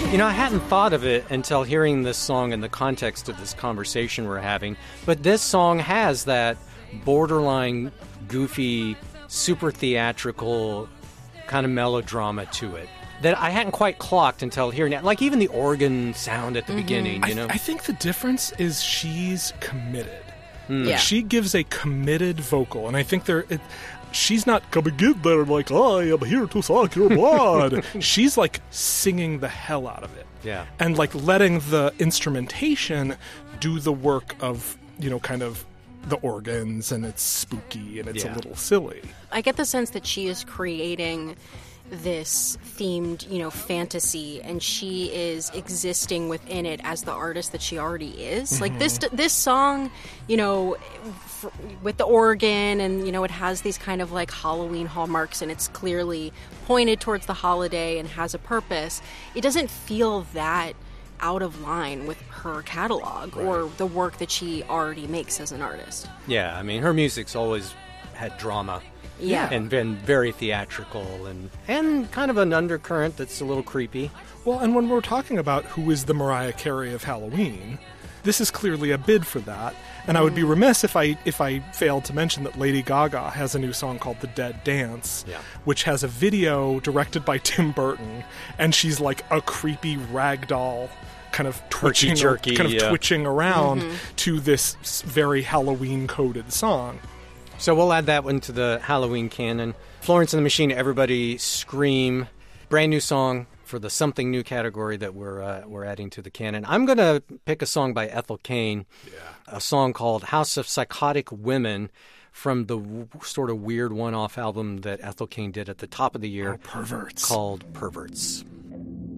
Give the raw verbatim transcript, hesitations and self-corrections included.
You know, I hadn't thought of it until hearing this song in the context of this conversation we're having, but this song has that borderline goofy, super theatrical kind of melodrama to it that I hadn't quite clocked until hearing it. Like even the organ sound at the mm-hmm. beginning, you know? I, I think the difference is she's committed. Mm. Like Yeah. she gives a committed vocal, and I think there... It, she's not coming in there like, I am here to suck your blood. She's like singing the hell out of it. Yeah. And like letting the instrumentation do the work of, you know, kind of the organs, and it's spooky and it's Yeah. a little silly. I get the sense that she is creating this themed, you know, fantasy, and she is existing within it as the artist that she already is. Mm-hmm. Like this this song, you know, f- with the organ, and you know, it has these kind of like Halloween hallmarks, and it's clearly pointed towards the holiday and has a purpose. It doesn't feel that out of line with her catalog Right. or the work that she already makes as an artist. Yeah, I mean, her music's always had drama. Yeah. And been very theatrical and, and kind of an undercurrent that's a little creepy. Well, and when we're talking about who is the Mariah Carey of Halloween, this is clearly a bid for that. And I would be remiss if I if I failed to mention that Lady Gaga has a new song called The Dead Dance, Yeah. which has a video directed by Tim Burton, and she's like a creepy ragdoll kind of twitching, jerky, kind of yeah. twitching around to this s- very Halloween-coded song. So we'll add that one to the Halloween canon. Florence and the Machine, Everybody Scream. Brand new song for the Something New category that we're uh, we're adding to the canon. I'm going to pick a song by Ethel Cain, yeah. a song called House of Psychotic Women from the w- sort of weird one-off album that Ethel Cain did at the top of the year Oh, Perverts. called Perverts.